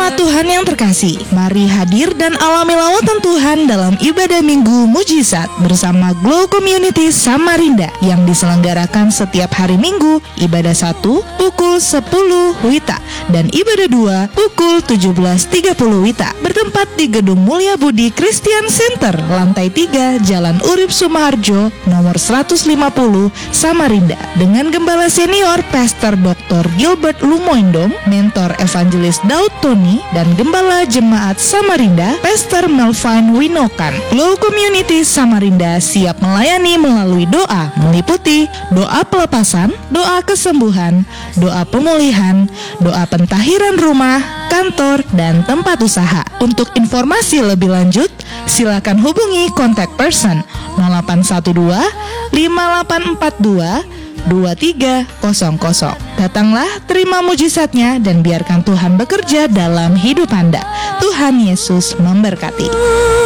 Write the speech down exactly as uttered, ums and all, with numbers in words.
Jemaat Tuhan yang terkasih, mari hadir dan alami lawatan Tuhan dalam ibadah Minggu Mujizat bersama Glow Community Samarinda yang diselenggarakan setiap hari Minggu, ibadah satu pukul sepuluh Wita dan ibadah dua pukul tujuh belas tiga puluh Wita, bertempat di Gedung Mulia Budi Christian Center, lantai tiga, Jalan Urip Sumaharjo, nomor seratus lima puluh, Samarinda, dengan Gembala Senior Pastor doktor Gilbert Lumoindong, Mentor Evangelis Daud Tony, dan Gembala Jemaat Samarinda, Pastor Melvin Winokan. Glow Community Samarinda siap melayani melalui doa, meliputi doa pelepasan, doa kesembuhan, doa pemulihan, doa pentahiran rumah, kantor, dan tempat usaha. Untuk informasi lebih lanjut, silakan hubungi kontak person nol delapan satu dua lima delapan empat dua dua tiga nol nol. Datanglah, terima mujizatnya, dan biarkan Tuhan bekerja dalam hidup Anda. Tuhan Yesus memberkati.